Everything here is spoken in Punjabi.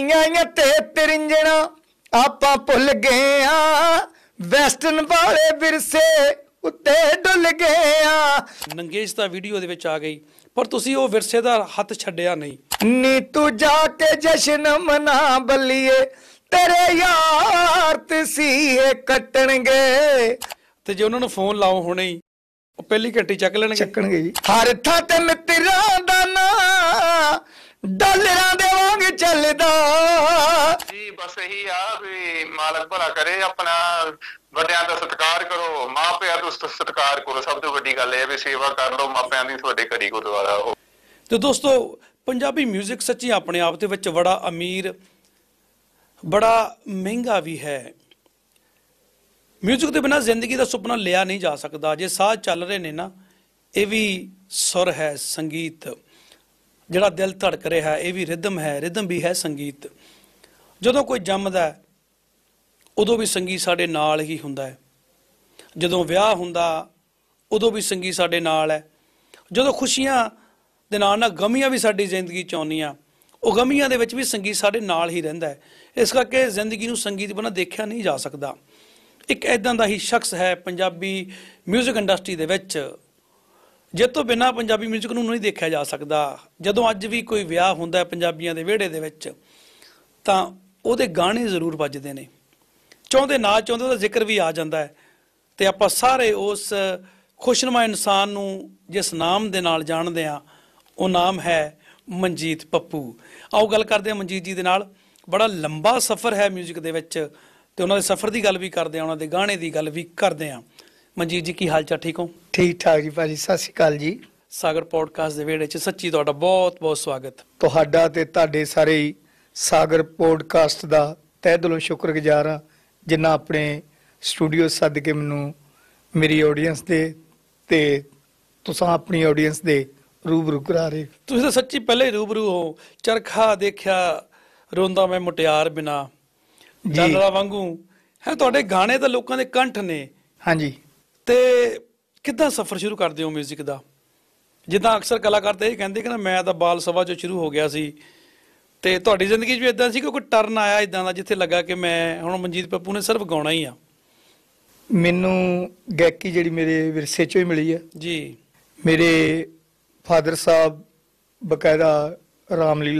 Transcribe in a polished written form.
ਆਈਆਂ ਤੇ ਤਰਿੰਜਣਾ ਆਪਾਂ ਭੁੱਲ ਗਏ ਆ, ਵੈਸਟਰਨ ਵਾਲੇ ਵਿਰਸੇ ਉੱਤੇ ਡੁੱਲ ਗਏ ਆ। ਨੰਗੇਸ਼ ਤਾਂ ਵੀਡੀਓ ਦੇ ਵਿੱਚ ਆ ਗਈ, ਪਰ ਤੁਸੀਂ ਉਹ ਵਿਰਸੇ ਦਾ ਹੱਥ ਛੱਡਿਆ ਨਹੀਂ। ਨੀ ਤੂੰ ਜਾ ਕੇ ਜਸ਼ਨ ਮਨਾ ਬੱਲੀਏ, ਤੇਰੇ ਯਾਰ ਤਸੀਹੇ ਕੱਟਣਗੇ। ਤੇ ਜੇ ਉਹਨਾਂ ਨੂੰ ਫੋਨ ਲਾਓ ਹੁਣੇ ਹੀ, ਉਹ ਪਹਿਲੀ ਘੰਟੀ ਚੱਕਣਗੇ ਜੀ। ਹਰ ਥਾਂ ਤੇ ਮਿੱਤਰਾਂ ਦਾ ਨਾਂ ਡਾਲਰਾਂ ਦੇ ਵਾਂਗ ਚੱਲਦਾ ਜੀ। ਬਸ ਇਹੀ ਆ ਵੀ ਮਾਲਕ ਭਲਾ ਕਰੇ, ਆਪਣਾ ਵੱਡਿਆਂ ਦਾ ਸਤਿਕਾਰ ਕਰੋ, ਮਾਪਿਆਂ ਦਾ ਸਤਿਕਾਰ ਕਰੋ। ਸਭ ਤੋਂ ਵੱਡੀ ਗੱਲ ਇਹ ਹੈ ਵੀ ਸੇਵਾ ਕਰ ਲਓ ਮਾਪਿਆਂ ਦੀ, ਤੁਹਾਡੇ ਘਰੀ ਗੁਰਦੁਆਰਾ ਹੋ। ਤੇ ਦੋਸਤੋ, ਪੰਜਾਬੀ ਮਿਊਜ਼ਿਕ ਸੱਚੀ ਆਪਣੇ ਆਪ ਦੇ ਵਿੱਚ ਬੜਾ ਅਮੀਰ, ਬੜਾ ਮਹਿੰਗਾ ਵੀ ਹੈ। ਮਿਊਜ਼ਿਕ ਦੇ ਬਿਨਾਂ ਜ਼ਿੰਦਗੀ ਦਾ ਸੁਪਨਾ ਲਿਆ ਨਹੀਂ ਜਾ ਸਕਦਾ। ਜੇ ਸਾਹ ਚੱਲ ਰਹੇ ਨੇ ਨਾ, ਇਹ ਵੀ ਸੁਰ ਹੈ, ਸੰਗੀਤ ਜਿਹੜਾ ਦਿਲ ਧੜਕ ਰਿਹਾ, ਇਹ ਵੀ ਰਿਦਮ ਹੈ, ਰਿਦਮ ਵੀ ਹੈ ਸੰਗੀਤ। ਜਦੋਂ ਕੋਈ ਜੰਮਦਾ ਉਦੋਂ ਵੀ ਸੰਗੀਤ ਸਾਡੇ ਨਾਲ ਹੀ ਹੁੰਦਾ ਹੈ। ਜਦੋਂ ਵਿਆਹ ਹੁੰਦਾ ਉਦੋਂ ਵੀ ਸੰਗੀਤ ਸਾਡੇ ਨਾਲ ਹੈ। ਜਦੋਂ ਖੁਸ਼ੀਆਂ ਦੇ ਨਾਲ ਨਾਲ ਗਮੀਆਂ ਵੀ ਸਾਡੀ ਜ਼ਿੰਦਗੀ 'ਚ ਆਉਂਦੀਆਂ, ਉਹ ਗਮੀਆਂ ਦੇ ਵਿੱਚ ਵੀ ਸੰਗੀਤ ਸਾਡੇ ਨਾਲ ਹੀ ਰਹਿੰਦਾ ਹੈ। ਇਸ ਕਰਕੇ ਜ਼ਿੰਦਗੀ ਨੂੰ ਸੰਗੀਤ ਬਿਨਾਂ ਦੇਖਿਆ ਨਹੀਂ ਜਾ ਸਕਦਾ। ਇੱਕ ਇੱਦਾਂ ਦਾ ਹੀ ਸ਼ਖਸ ਹੈ ਪੰਜਾਬੀ ਮਿਊਜ਼ਿਕ ਇੰਡਸਟਰੀ ਦੇ ਵਿੱਚ, ਜਿਸ ਤੋਂ ਬਿਨਾਂ ਪੰਜਾਬੀ ਮਿਊਜ਼ਿਕ ਨੂੰ ਨਹੀਂ ਦੇਖਿਆ ਜਾ ਸਕਦਾ। ਜਦੋਂ ਅੱਜ ਵੀ ਕੋਈ ਵਿਆਹ ਹੁੰਦਾ ਪੰਜਾਬੀਆਂ ਦੇ ਵਿਹੜੇ ਦੇ ਵਿੱਚ, ਤਾਂ ਉਹਦੇ ਗਾਣੇ ਜ਼ਰੂਰ ਵੱਜਦੇ ਨੇ, ਚਾਹੁੰਦੇ ਨਾ ਚਾਹੁੰਦੇ ਉਹਦਾ ਜ਼ਿਕਰ ਵੀ ਆ ਜਾਂਦਾ ਹੈ। ਤੇ ਆਪਾਂ ਸਾਰੇ ਉਸ ਖੁਸ਼ਨੁਮਾ ਇਨਸਾਨ ਨੂੰ ਜਿਸ ਨਾਮ ਦੇ ਨਾਲ ਜਾਣਦੇ ਹਾਂ, ਉਹ ਨਾਮ ਹੈ ਮਨਜੀਤ ਪੱਪੂ। ਆਓ ਗੱਲ ਕਰਦੇ ਹਾਂ ਮਨਜੀਤ ਜੀ ਦੇ ਨਾਲ। ਬੜਾ ਲੰਬਾ ਸਫ਼ਰ ਹੈ ਮਿਊਜ਼ਿਕ ਦੇ ਵਿੱਚ, ਤੇ ਉਹਨਾਂ ਦੇ ਸਫ਼ਰ ਦੀ ਗੱਲ ਵੀ ਕਰਦੇ ਹਾਂ, ਉਹਨਾਂ ਦੇ ਗਾਣੇ ਦੀ ਗੱਲ ਵੀ ਕਰਦੇ ਹਾਂ। ਮਨਜੀਤ ਜੀ, ਕੀ ਹਾਲ ਚਾਲ? ਠੀਕ ਹੋ? ਠੀਕ ਠਾਕ ਜੀ ਭਾਜੀ, ਸਤਿ ਸ਼੍ਰੀ ਅਕਾਲ ਜੀ। ਸਾਗਰ ਪੋਡਕਾਸਟ ਦੇ ਵਿਹੜੇ 'ਚ ਸੱਚੀ ਤੁਹਾਡਾ ਬਹੁਤ ਬਹੁਤ ਸਵਾਗਤ। ਤੁਹਾਡਾ ਤੇ ਤੁਹਾਡੇ ਸਾਰੇ ਹੀ ਸਾਗਰ ਪੋਡਕਾਸਟ ਦਾ ਤਹਿ ਦਿਲੋਂ ਸ਼ੁਕਰਗੁਜ਼ਾਰ ਹਾਂ, ਜਿਨ੍ਹਾਂ ਆਪਣੇ ਸਟੂਡੀਓ ਸੱਦ ਕੇ ਮੈਨੂੰ ਮੇਰੀ ਆਡੀਅנס ਦੇ ਤੇ ਤੁਸੀਂ ਆਪਣੀ ਆਡੀਅנס ਦੇ ਰੂਬਰੂ ਕਰਾ ਰਹੇ। ਤੁਸੀਂ ਤਾਂ ਸੱਚੀ ਪਹਿਲੇ ਹੀ ਰੂਬਰੂ ਹੋ। ਚਰਖਾ ਦੇਖਿਆ ਰੋਂਦਾ ਮੈਂ ਮੁਟਿਆਰ ਬਿਨਾ, ਜਾਨਰਾ ਵਾਂਗੂ ਹੈ। ਤੁਹਾਡੇ ਗਾਣੇ ਤਾਂ ਲੋਕਾਂ ਦੇ ਕੰਠ ਨੇ। ਹਾਂਜੀ। ਤੇ ਕਿੱਦਾਂ ਸਫ਼ਰ ਸ਼ੁਰੂ ਕਰਦੇ ਹੋ ਮਿਊਜ਼ਿਕ ਦਾ? ਜਿੱਦਾਂ ਅਕਸਰ ਕਲਾਕਾਰ ਤਾਂ ਇਹ ਕਹਿੰਦੇ ਕਿ ਨਾ, ਮੈਂ ਤਾਂ ਬਾਲ ਸਭਾ 'ਚੋਂ ਸ਼ੁਰੂ ਹੋ ਗਿਆ ਸੀ, ਤੇ ਤੁਹਾਡੀ ਜ਼ਿੰਦਗੀ 'ਚ ਵੀ ਇਦਾਂ ਸੀ ਕਿ ਕੋਈ ਟਰਨ ਆਇਆ ਇਦਾਂ ਦਾ ਜਿੱਥੇ ਲੱਗਾ ਕਿ ਮੈਂ ਹੁਣ ਮਨਜੀਤ ਪੱਪੂ ਨੇ ਸਿਰਫ ਗਾਉਣਾ ਹੀ ਆ? ਮੈਨੂੰ ਗਾਇਕੀ ਜਿਹੜੀ ਮੇਰੇ ਵਿਰਸੇ 'ਚੋਂ ਹੀ ਮਿਲੀ ਹੈ ਜੀ। ਮੇਰੇ ਫਾਦਰ ਸਾਹਿਬ ਬਕਾਇਦਾ ਰਾਮਲੀਲਾ